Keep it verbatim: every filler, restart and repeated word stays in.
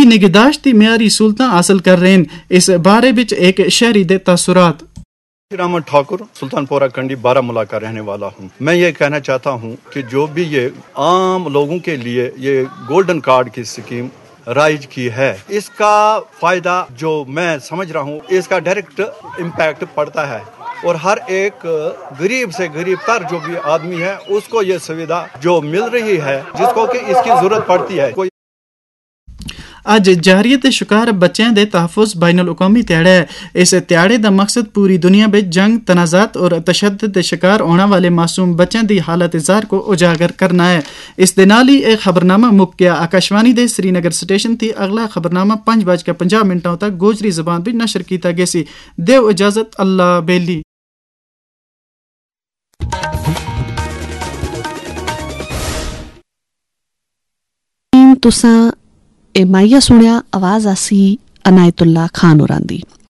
کی نگہداشتی معیاری سہولتاں حاصل کر رہے ہیں. اس بارے وچ ایک شہری دے تاثرات. رحمن ٹھاکر سلطان پورہ کنڈی بارہمولہ کا رہنے والا ہوں. میں یہ کہنا چاہتا ہوں کہ جو بھی یہ عام لوگوں کے لیے یہ گولڈن کارڈ کی اسکیم رائج کی ہے، اس کا فائدہ جو میں سمجھ رہا ہوں اس کا ڈائریکٹ امپیکٹ پڑتا ہے، اور ہر ایک غریب سے غریب تر جو بھی آدمی ہے اس کو یہ سویدھا جو مل رہی ہے جس کو کہ اس کی ضرورت پڑتی ہے. کوئی اج جہریت شکار بچوں دے تحفظ بین الاقوامی تہاڑا ہے. اس تہاڑے دا مقصد پوری دنیا میں جنگ، تنازعات اور تشدد دے شکار ہونے والے معصوم بچوں دی حالت زار کو اجاگر کرنا ہے. اس دے نال ہی ایک خبرنامہ مک گیا. آکاشوانی دے سری نگر سٹیشن تھی اگلا خبرنامہ پانچ بج کے پنجا منٹوں تک گوجری زبان بھی نشر کیتا گیا سی. دیو اجازت، اللہ بیلی. تساں اے مائیا سنیا آواز آسی عنایت اللہ خان ہوراں دی.